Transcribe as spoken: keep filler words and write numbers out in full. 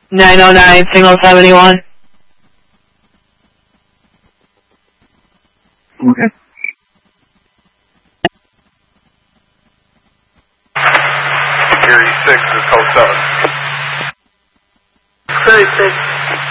nine oh nine, single seventy-one. Okay. Gary six is code seven. Gary six.